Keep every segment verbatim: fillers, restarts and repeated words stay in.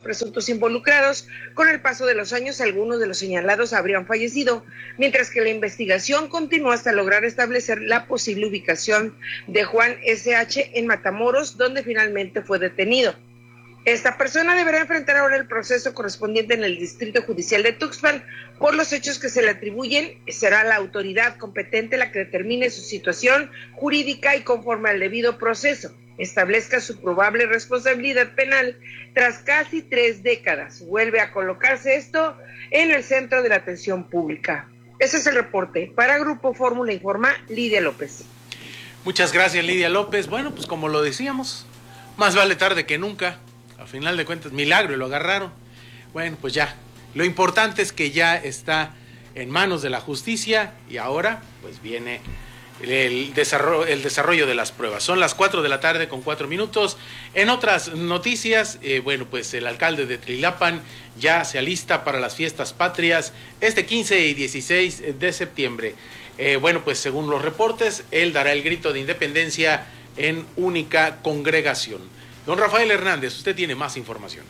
presuntos involucrados. Con el paso de los años, algunos de los señalados habrían fallecido, mientras que la investigación continuó hasta lograr establecer la posible ubicación de Juan ese hache en Matamoros, donde finalmente fue detenido. Esta persona deberá enfrentar ahora el proceso correspondiente en el Distrito Judicial de Tuxpan por los hechos que se le atribuyen. Será la autoridad competente la que determine su situación jurídica y conforme al debido proceso establezca su probable responsabilidad penal. Tras casi tres décadas, vuelve a colocarse esto en el centro de la atención pública. Ese es el reporte. Para Grupo Fórmula informa Lidia López. Muchas gracias, Lidia López. Bueno, pues como lo decíamos, más vale tarde que nunca. A final de cuentas, milagro, y lo agarraron. Bueno, pues ya. Lo importante es que ya está en manos de la justicia y ahora pues viene el desarrollo, el desarrollo de las pruebas. Son las cuatro de la tarde con cuatro minutos. En otras noticias, eh, bueno, pues el alcalde de Tlilapan ya se alista para las fiestas patrias este quince y dieciséis de septiembre. Eh, bueno, pues según los reportes, él dará el grito de independencia en única congregación. Don Rafael Hernández, usted tiene más información.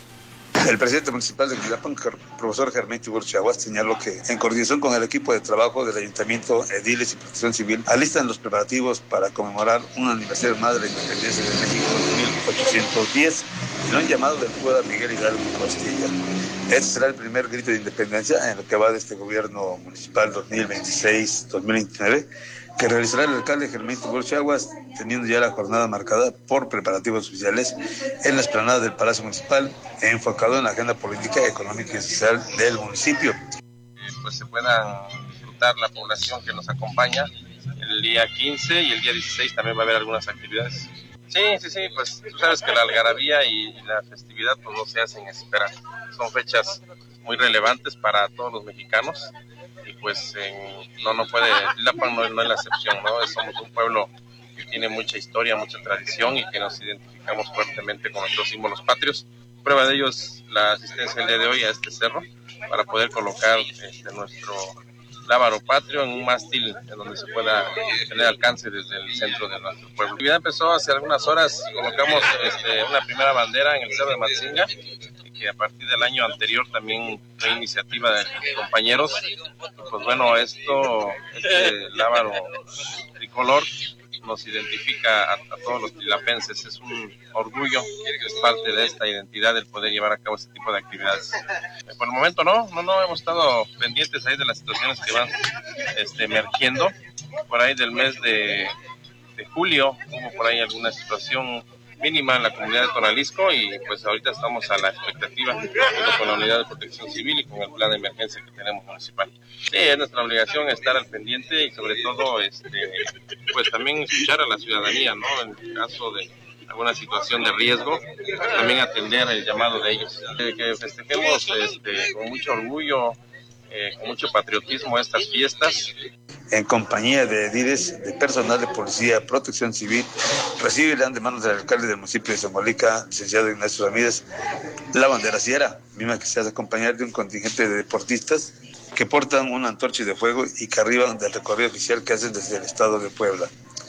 El presidente municipal de Tlilapan, profesor Germán Tibur Chiaguas, señaló que en coordinación con el equipo de trabajo del Ayuntamiento, Ediles y Protección Civil, alistan los preparativos para conmemorar un aniversario más de la independencia de México en mil ochocientos diez, y lo han llamado del Puebla Miguel Hidalgo Costilla. Este será el primer grito de independencia en lo que va de este gobierno municipal dos mil veintiséis dos mil veintinueve, que realizará el alcalde Germán Tibur Chiaguas, teniendo ya la jornada marcada por preparativos oficiales en la explanada del Palacio Municipal, enfocado en la agenda política, económica y social del municipio. Eh, pues se puedan disfrutar la población que nos acompaña el día quince y el día dieciséis también va a haber algunas actividades. Sí, sí, sí, pues tú sabes que la algarabía y la festividad pues no se hacen esperar. Son fechas muy relevantes para todos los mexicanos y pues en, no, no puede, Tlilapan no, no es la excepción, ¿no? Somos un pueblo que tiene mucha historia, mucha tradición y que nos identificamos fuertemente con nuestros símbolos patrios. Prueba de ello es la asistencia el día de hoy a este cerro para poder colocar este, nuestro lábaro patrio en un mástil en donde se pueda tener alcance desde el centro de nuestro pueblo. La actividad empezó hace algunas horas, colocamos este, una primera bandera en el cerro de Matzinga, que a partir del año anterior también fue iniciativa de compañeros. Pues bueno, esto, este lábaro tricolor nos identifica a, a todos los tlilapenses, es un orgullo, es parte de esta identidad el poder llevar a cabo este tipo de actividades. Eh, por el momento no, no, no hemos estado pendientes ahí de las situaciones que van este, emergiendo. Por ahí del mes de, de julio hubo por ahí alguna situación mínima en la comunidad de Tonalisco y pues ahorita estamos a la expectativa junto con la unidad de protección civil y con el plan de emergencia que tenemos municipal. Sí, es nuestra obligación estar al pendiente y sobre todo este pues también escuchar a la ciudadanía, ¿no? En el caso de alguna situación de riesgo, también atender el llamado de ellos. Eh, que festejemos este, con mucho orgullo, eh, con mucho patriotismo estas fiestas. En compañía de ediles, de personal de policía, protección civil, recibirán de manos del alcalde del municipio de Zongolica, licenciado Ignacio Ramírez, la bandera sierra, misma que se hace acompañar de un contingente de deportistas que portan una antorcha de fuego y que arriban del recorrido oficial que hacen desde el estado de Puebla.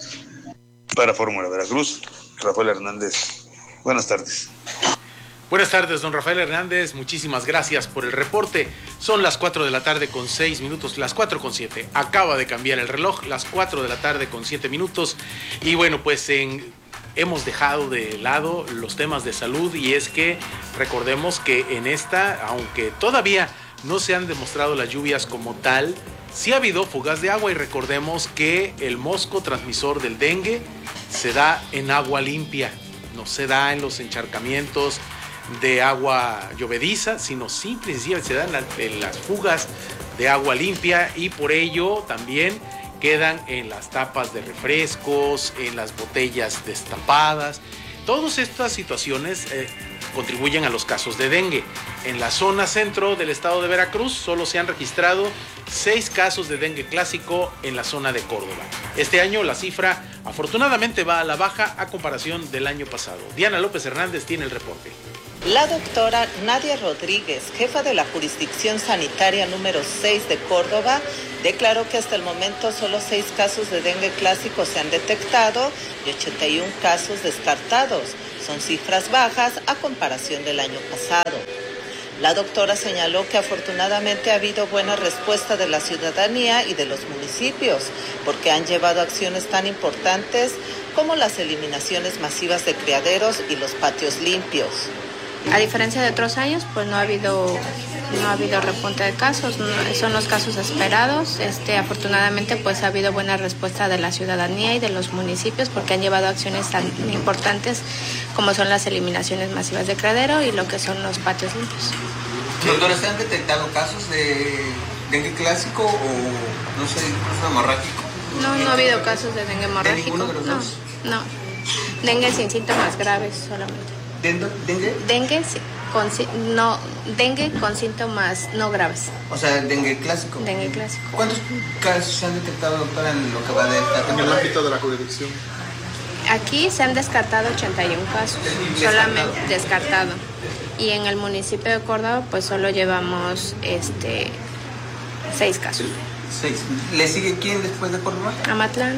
Para Fórmula Veracruz, Rafael Hernández. Buenas tardes. Buenas tardes, don Rafael Hernández, muchísimas gracias por el reporte. Son las cuatro de la tarde con seis minutos, las cuatro con siete. Acaba de cambiar el reloj, las cuatro de la tarde con siete minutos. Y bueno, pues en, hemos dejado de lado los temas de salud y es que recordemos que en esta, aunque todavía no se han demostrado las lluvias como tal, sí ha habido fugas de agua y recordemos que el mosco transmisor del dengue se da en agua limpia, no se da en los encharcamientos de agua llovediza, sino simple y sencillamente se dan en las fugas de agua limpia y por ello también quedan en las tapas de refrescos, en las botellas destapadas. Todas estas situaciones eh, contribuyen a los casos de dengue. En la zona centro del estado de Veracruz solo se han registrado seis casos de dengue clásico en la zona de Córdoba. Este año la cifra afortunadamente va a la baja a comparación del año pasado. Diana López Hernández tiene el reporte. La doctora Nadia Rodríguez, jefa de la jurisdicción sanitaria número seis de Córdoba, declaró que hasta el momento solo seis casos de dengue clásico se han detectado y ochenta y uno casos descartados. Son cifras bajas a comparación del año pasado. La doctora señaló que afortunadamente ha habido buena respuesta de la ciudadanía y de los municipios, porque han llevado acciones tan importantes como las eliminaciones masivas de criaderos y los patios limpios. A diferencia de otros años, pues no ha habido no ha habido repunte de casos, no, son los casos esperados. Este, afortunadamente, pues ha habido buena respuesta de la ciudadanía y de los municipios porque han llevado acciones tan importantes como son las eliminaciones masivas de criadero y lo que son los patios limpios. Doctora, ¿se han detectado casos de dengue clásico o no sé, incluso hemorrágico? No, no ha habido casos de dengue hemorrágico. ¿De ninguno de los no, dos? no. Dengue sin síntomas graves solamente. ¿Dengue? Dengue, sí, con, no, dengue con síntomas no graves. O sea, dengue clásico. Dengue clásico. ¿Cuántos casos se han detectado, doctora, en lo que va de esta temporada? En el ámbito de la jurisdicción. Aquí se han descartado ochenta y uno casos, solamente descartado. Y en el municipio de Córdoba, pues solo llevamos este seis casos. Seis. ¿Le sigue quién después de Córdoba? Amatlán.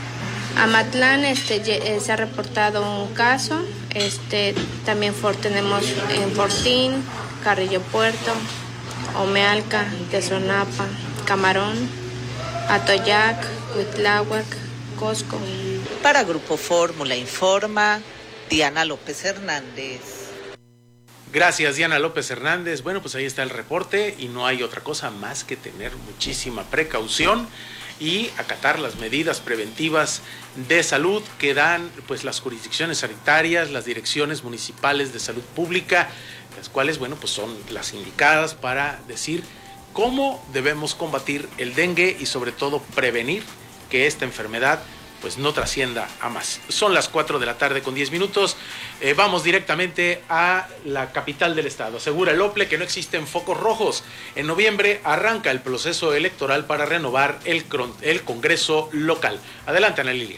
Amatlán este, se ha reportado un caso, este, también for, tenemos en Fortín, Carrillo Puerto, Omealca, Tezonapa, Camarón, Atoyac, Cuitláhuac, Cosco. Para Grupo Fórmula informa Diana López Hernández. Gracias, Diana López Hernández. Bueno, pues ahí está el reporte y no hay otra cosa más que tener muchísima precaución y acatar las medidas preventivas de salud que dan pues las jurisdicciones sanitarias, las direcciones municipales de salud pública, las cuales, bueno, pues son las indicadas para decir cómo debemos combatir el dengue y sobre todo prevenir que esta enfermedad pues no trascienda a más. Son las cuatro de la tarde con diez minutos. Eh, vamos directamente a la capital del estado. Asegura el OPLE que no existen focos rojos. En noviembre arranca el proceso electoral para renovar el, el Congreso local. Adelante, Ana Lilia.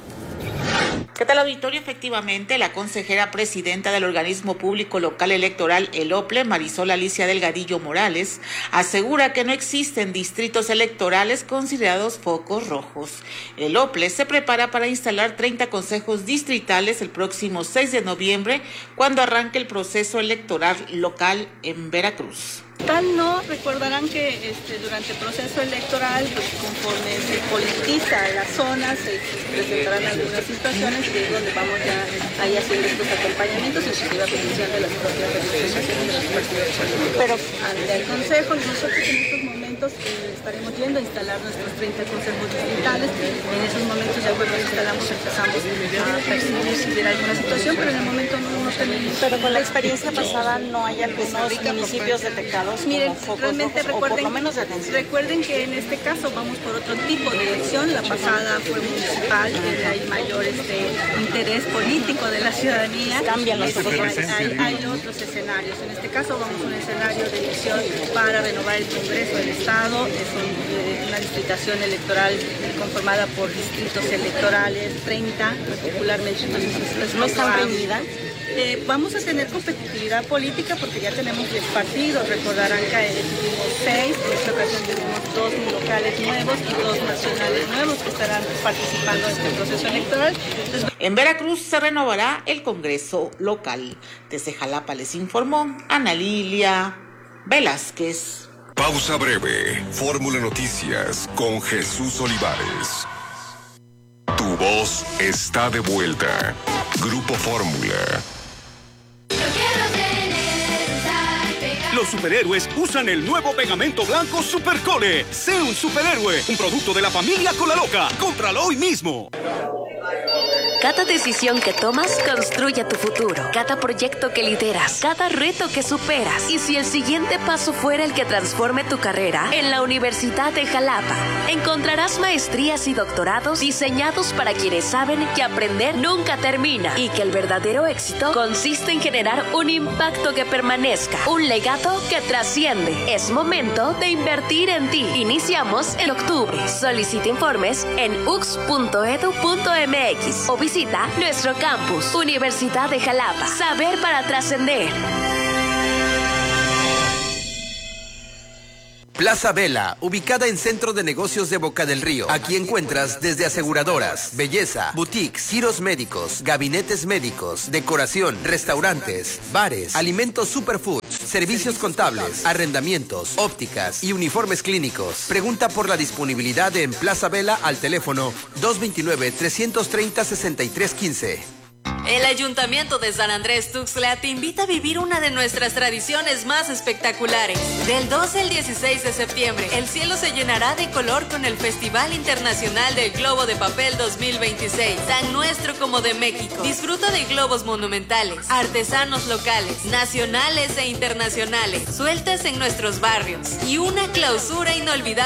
¿Qué tal, auditorio? Efectivamente, la consejera presidenta del organismo público local electoral, el OPLE, Marisol Alicia Delgadillo Morales, asegura que no existen distritos electorales considerados focos rojos. El OPLE se prepara para instalar treinta consejos distritales el próximo seis de noviembre, cuando arranque el proceso electoral local en Veracruz. Tal no, recordarán que este, durante el proceso electoral, pues, conforme se politiza la zona, se presentarán algunas situaciones que es donde vamos ya ahí haciendo estos acompañamientos, inclusive a petición de las propias representaciones de los partidos políticos. Pero ante el Consejo, nosotros en estos momentos eh, estaremos yendo a instalar nuestros treinta consejos distritales. En esos momentos ya cuando los instalamos empezamos a percibir si hubiera alguna situación, pero en el momento no, no tenemos. Pero con la experiencia pasada no hay algunos municipios detectados. Miren, como realmente focos, recuerden, o por lo menos de recuerden que en este caso vamos por otro tipo de elección. La pasada fue municipal, que hay mayor este, interés político de la ciudadanía. Cambian los este, hay, hay, hay otros escenarios. En este caso vamos a un escenario de elección para renovar el Congreso del Estado. Es un, eh, una distritación electoral conformada por distritos electorales, treinta particularmente. Entonces, ¿no están reñidas? Eh, vamos a tener competitividad política porque ya tenemos diez partidos. Recordarán que tuvimos seis, en esta ocasión tenemos dos locales nuevos y dos nacionales nuevos que estarán participando en este proceso electoral. Entonces, en Veracruz se renovará el Congreso local. Desde Jalapa les informó Ana Lilia Velázquez. Pausa breve. Fórmula Noticias con Jesús Olivares. Tu voz está de vuelta. Grupo Fórmula. Los superhéroes usan el nuevo pegamento blanco Supercole. Sé un superhéroe, un producto de la familia Cola Loca. Cómpralo hoy mismo. Cada decisión que tomas construye tu futuro. Cada proyecto que lideras, cada reto que superas. Y si el siguiente paso fuera el que transforme tu carrera, en la Universidad de Jalapa encontrarás maestrías y doctorados diseñados para quienes saben que aprender nunca termina y que el verdadero éxito consiste en generar un impacto que permanezca, un legado que trasciende. Es momento de invertir en ti. Iniciamos en octubre. Solicita informes en u x punto edu punto m x o visita nuestro campus. Universidad de Jalapa. Saber para trascender. Plaza Vela, ubicada en Centro de Negocios de Boca del Río. Aquí encuentras desde aseguradoras, belleza, boutiques, giros médicos, gabinetes médicos, decoración, restaurantes, bares, alimentos superfoods, servicios contables, arrendamientos, ópticas y uniformes clínicos. Pregunta por la disponibilidad en Plaza Vela al teléfono dos dos nueve, tres tres cero, seis tres uno cinco. El Ayuntamiento de San Andrés Tuxtla te invita a vivir una de nuestras tradiciones más espectaculares. Del doce al dieciséis de septiembre, el cielo se llenará de color con el Festival Internacional del Globo de Papel dos mil veintiséis, tan nuestro como de México. Disfruta de globos monumentales, artesanos locales, nacionales e internacionales, sueltas en nuestros barrios y una clausura inolvidable